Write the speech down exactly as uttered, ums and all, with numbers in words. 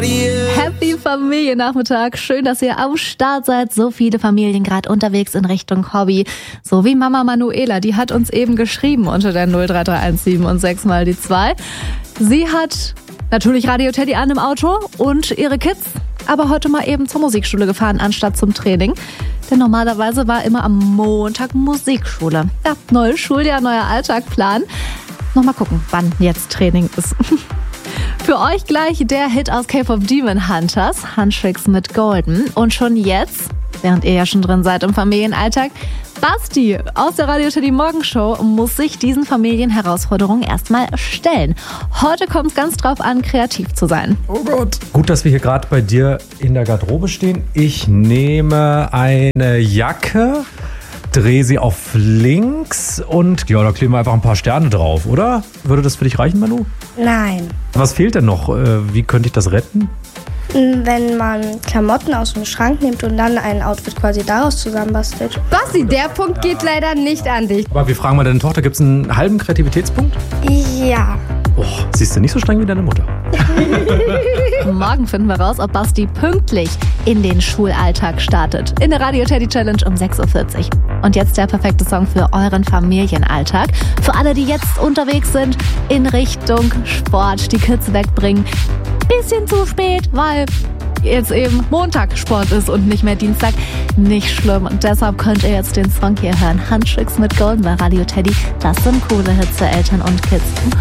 Happy Familiennachmittag. Schön, dass ihr am Start seid. So viele Familien gerade unterwegs in Richtung Hobby. So wie Mama Manuela, die hat uns eben geschrieben unter der null drei drei eins sieben und sechs mal die zwei. Sie hat natürlich Radio Teddy an im Auto und ihre Kids aber heute mal eben zur Musikschule gefahren, anstatt zum Training. Denn normalerweise war immer am Montag Musikschule. Ja, neues Schuljahr, neuer Alltagplan. Nochmal gucken, wann jetzt Training ist. Für euch gleich der Hit aus K-Pop Demon Hunters, Huntrix mit Golden. Und schon jetzt, während ihr ja schon drin seid im Familienalltag, Basti aus der Radio Teddy Morgenshow muss sich diesen Familienherausforderungen erstmal stellen. Heute kommt es ganz drauf an, kreativ zu sein. Oh Gott. Gut, dass wir hier gerade bei dir in der Garderobe stehen. Ich nehme eine Jacke, drehe sie auf links und ja, da kleben wir einfach ein paar Sterne drauf, oder? Würde das für dich reichen, Manu? Nein. Was fehlt denn noch? Wie könnte ich das retten? Wenn man Klamotten aus dem Schrank nimmt und dann ein Outfit quasi daraus zusammenbastelt. Basti, der Punkt geht leider nicht an dich. Aber wir fragen mal deine Tochter, gibt es einen halben Kreativitätspunkt? Ja. Oh, siehst du, nicht so streng wie deine Mutter. Morgen finden wir raus, ob Basti pünktlich in den Schulalltag startet. In der Radio Teddy Challenge um sechs Uhr vierzig. Und jetzt der perfekte Song für euren Familienalltag. Für alle, die jetzt unterwegs sind in Richtung Sport, die Kids wegbringen. Bisschen zu spät, weil jetzt eben Montag Sport ist und nicht mehr Dienstag. Nicht schlimm. Und deshalb könnt ihr jetzt den Song hier hören. Huntrix mit Golden bei Radio Teddy. Das sind coole Hits für Eltern und Kids.